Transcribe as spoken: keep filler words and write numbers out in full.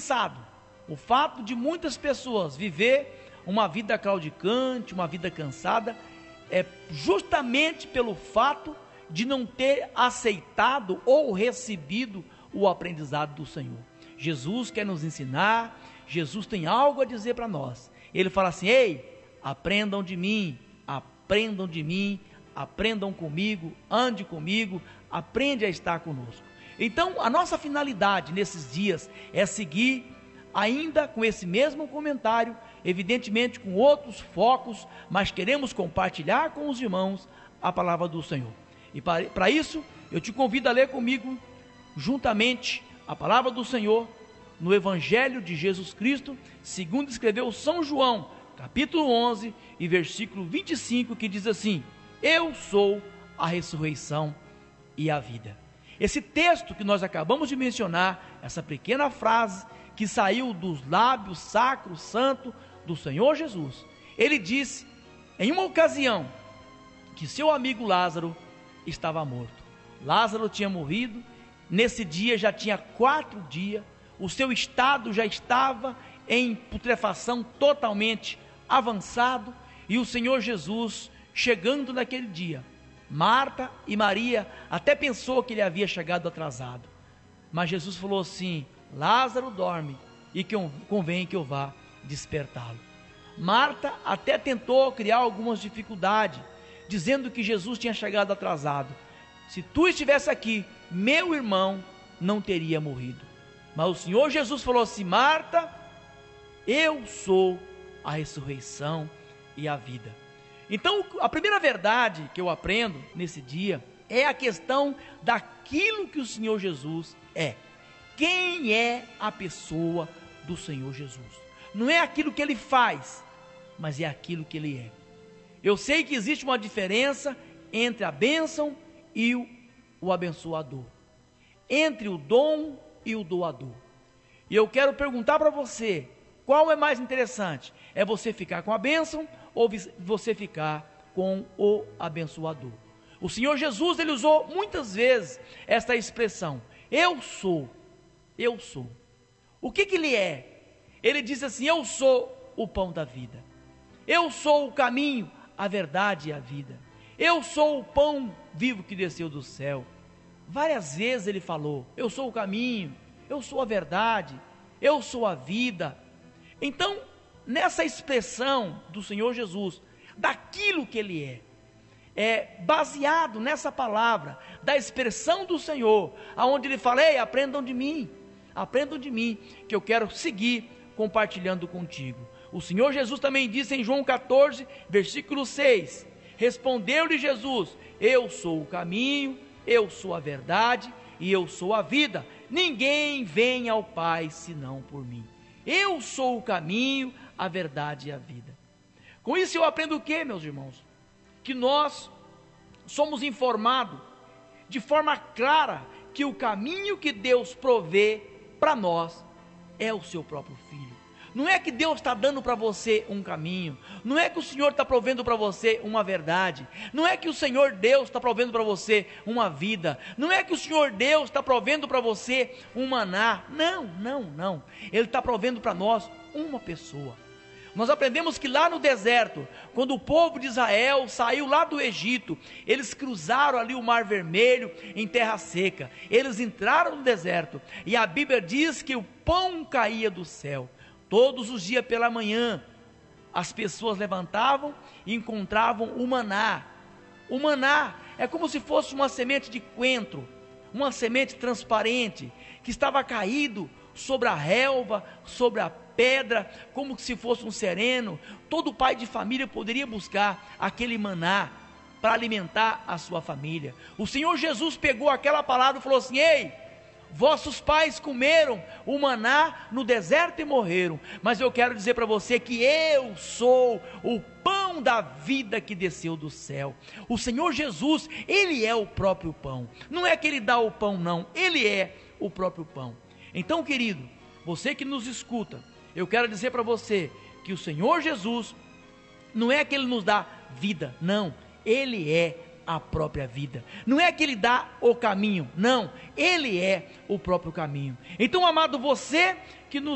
cansado. O fato de muitas pessoas viver uma vida claudicante, uma vida cansada, é justamente pelo fato de não ter aceitado ou recebido o aprendizado do Senhor. Jesus quer nos ensinar, Jesus tem algo a dizer para nós. Ele fala assim: ei, aprendam de mim, aprendam de mim, aprendam comigo, ande comigo, aprende a estar conosco. Então, a nossa finalidade nesses dias é seguir ainda com esse mesmo comentário, evidentemente com outros focos, mas queremos compartilhar com os irmãos a palavra do Senhor. E para isso, eu te convido a ler comigo, juntamente, a palavra do Senhor, no Evangelho de Jesus Cristo, segundo escreveu São João, capítulo onze, e versículo vinte e cinco, que diz assim: eu sou a ressurreição e a vida. Esse texto que nós acabamos de mencionar, essa pequena frase que saiu dos lábios sacro, santo do Senhor Jesus, ele disse, em uma ocasião, que seu amigo Lázaro estava morto. Lázaro tinha morrido, nesse dia já tinha quatro dias, o seu estado já estava em putrefação totalmente avançado, e o Senhor Jesus, chegando naquele dia, Marta e Maria até pensou que ele havia chegado atrasado, mas Jesus falou assim: Lázaro dorme, e que convém que eu vá despertá-lo. Marta até tentou criar algumas dificuldades, dizendo que Jesus tinha chegado atrasado. Se tu estivesse aqui, meu irmão não teria morrido. Mas o Senhor Jesus falou assim: Marta, eu sou a ressurreição e a vida. Então, a primeira verdade que eu aprendo nesse dia é a questão daquilo que o Senhor Jesus é. Quem é a pessoa do Senhor Jesus? Não é aquilo que ele faz, mas é aquilo que ele é. Eu sei que existe uma diferença entre a bênção e o, o abençoador, entre o dom e o doador. E eu quero perguntar para você, qual é mais interessante? É você ficar com a bênção ou você ficar com o abençoador? O Senhor Jesus, ele usou muitas vezes esta expressão: eu sou, eu sou. O que que ele é? Ele diz assim: eu sou o pão da vida, eu sou o caminho, a verdade e a vida, eu sou o pão vivo que desceu do céu. Várias vezes ele falou: eu sou o caminho, eu sou a verdade, eu sou a vida. Então, nessa expressão do Senhor Jesus, daquilo que ele é, é baseado nessa palavra, da expressão do Senhor, aonde ele fala: ei, aprendam de mim, aprendam de mim, que eu quero seguir compartilhando contigo. O Senhor Jesus também disse em João catorze, versículo seis, respondeu-lhe Jesus: eu sou o caminho, eu sou a verdade e eu sou a vida, ninguém vem ao Pai senão por mim. Eu sou o caminho, a verdade e a vida. Com isso eu aprendo o que, meus irmãos? Que nós somos informados de forma clara que o caminho que Deus provê para nós é o seu próprio Filho. Não é que Deus está dando para você um caminho, não é que o Senhor está provendo para você uma verdade, não é que o Senhor Deus está provendo para você uma vida, não é que o Senhor Deus está provendo para você um maná, não, não, não, Ele está provendo para nós uma pessoa. Nós aprendemos que lá no deserto, quando o povo de Israel saiu lá do Egito, eles cruzaram ali o Mar Vermelho em terra seca, eles entraram no deserto, e a Bíblia diz que o pão caía do céu. Todos os dias pela manhã, as pessoas levantavam e encontravam o maná. O maná é como se fosse uma semente de coentro, uma semente transparente, que estava caído sobre a relva, sobre a pedra, como se fosse um sereno. Todo pai de família poderia buscar aquele maná para alimentar a sua família. O Senhor Jesus pegou aquela palavra e falou assim: ei, vossos pais comeram o maná no deserto e morreram, mas eu quero dizer para você que eu sou o pão da vida que desceu do céu. O Senhor Jesus, Ele é o próprio pão, não é que Ele dá o pão não, Ele é o próprio pão. Então, querido, você que nos escuta, eu quero dizer para você que o Senhor Jesus, não é que Ele nos dá vida, não, Ele é a própria vida. Não é que Ele dá o caminho, não, Ele é o próprio caminho. Então, amado, você que nos